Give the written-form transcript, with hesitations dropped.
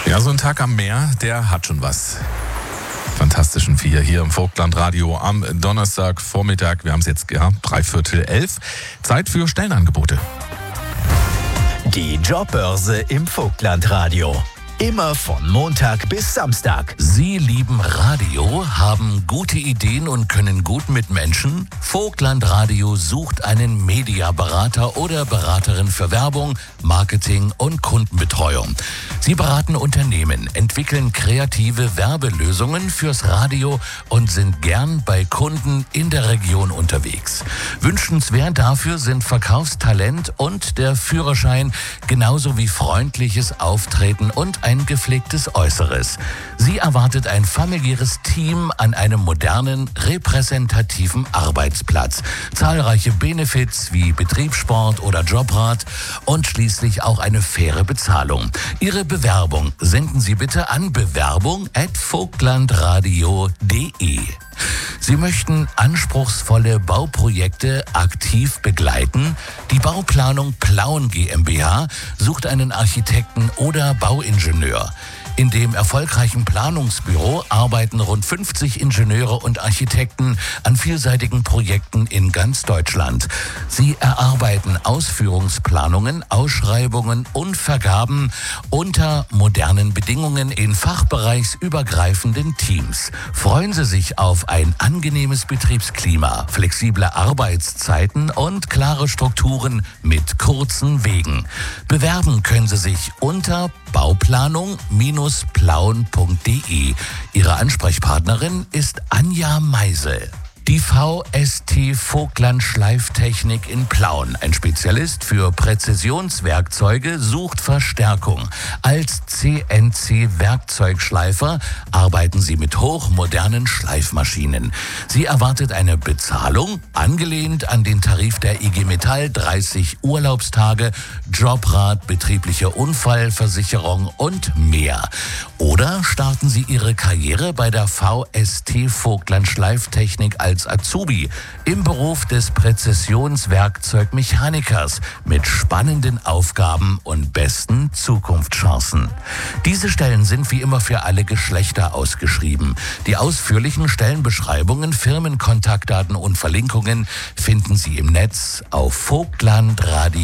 Ja, so ein Tag am Meer, der hat schon was. Fantastischen 4 hier im Vogtlandradio am Donnerstagvormittag. Wir haben es jetzt 11:15. Zeit für Stellenangebote. Die Jobbörse im Vogtlandradio. Immer von Montag bis Samstag. Sie lieben Radio, haben gute Ideen und können gut mit Menschen? Vogtlandradio sucht einen Mediaberater oder Beraterin für Werbung, Marketing und Kundenbetreuung. Sie beraten Unternehmen, entwickeln kreative Werbelösungen fürs Radio und sind gern bei Kunden in der Region unterwegs. Wünschenswert dafür sind Verkaufstalent und der Führerschein, genauso wie freundliches Auftreten und ein gepflegtes Äußeres. Sie erwartet ein familiäres Team an einem modernen, repräsentativen Arbeitsplatz. Zahlreiche Benefits wie Betriebssport oder Jobrat und schließlich auch eine faire Bezahlung. Ihre Bewerbung senden Sie bitte an bewerbung@vogtlandradio.de. Sie möchten anspruchsvolle Bauprojekte aktiv begleiten? Die Bauplanung Plauen GmbH sucht einen Architekten oder Bauingenieur. In dem erfolgreichen Planungsbüro arbeiten rund 50 Ingenieure und Architekten an vielseitigen Projekten in ganz Deutschland. Sie erarbeiten Ausführungsplanungen, Ausschreibungen und Vergaben unter modernen Bedingungen in fachbereichsübergreifenden Teams. Freuen Sie sich auf ein angenehmes Betriebsklima, flexible Arbeitszeiten und klare Strukturen mit kurzen Wegen. Bewerben können Sie sich unter bauplanung-plauen.de. Ihre Ansprechpartnerin ist Anja Meisel. Die VST Vogtland Schleiftechnik in Plauen, ein Spezialist für Präzisionswerkzeuge, sucht Verstärkung. Als CNC-Werkzeugschleifer arbeiten Sie mit hochmodernen Schleifmaschinen. Sie erwartet eine Bezahlung, angelehnt an den Tarif der IG Metall, 30 Urlaubstage, Jobrat, betriebliche Unfallversicherung und mehr. Oder starten Sie Ihre Karriere bei der VST Vogtland Schleiftechnik als Azubi im Beruf des Präzisionswerkzeugmechanikers mit spannenden Aufgaben und besten Zukunftschancen. Diese Stellen sind wie immer für alle Geschlechter ausgeschrieben. Die ausführlichen Stellenbeschreibungen, Firmenkontaktdaten und Verlinkungen finden Sie im Netz auf Vogtlandradio.